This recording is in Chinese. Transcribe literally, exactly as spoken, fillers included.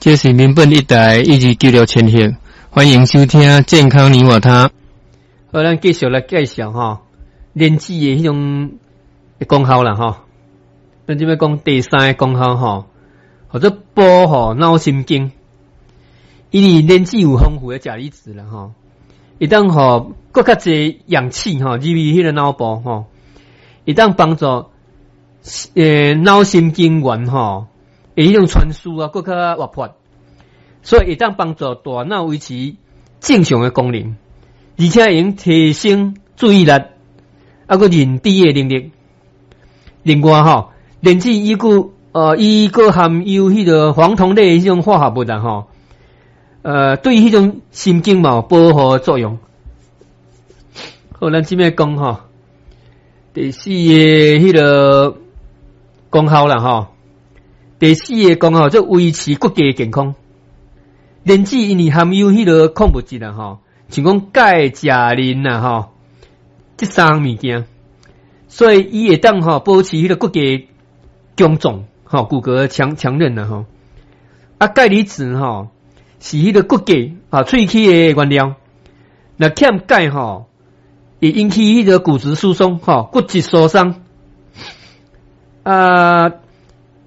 这是民本一台一二九六千赫，欢迎收听健康你我他。好，咱继续来介绍哈，莲子的迄种功效啦哈。咱这边讲第三个功效哈，或者保护脑神经。因为莲子有丰富的钾离子啦哈，一旦吼更较侪氧气哈入去迄个脑部哈，一旦帮助呃脑神经元哈。诶，迄种传输啊，更较活泼，所以会当帮助大脑维持正常的功能，而且会用提升注意力，啊个认知的能力。另外吼，莲子伊个呃，伊个含有迄个黄酮类迄种化合物啊吼，呃，对迄种神经嘛有保护作用。好，咱这边讲吼，第四个迄个功效啦吼。第四个功效，就维持骨骼健康。莲子因为含有迄个矿物质啊，吼，像讲钙、钾、磷啊，吼，这三物件，所以伊会当吼保持迄个骨骼强壮，吼，骨骼强强韧啊，吼。啊，钙离子吼是迄个骨骼啊喙齿的原料，那欠钙吼，会引起迄个骨质疏松，吼，骨质疏松啊。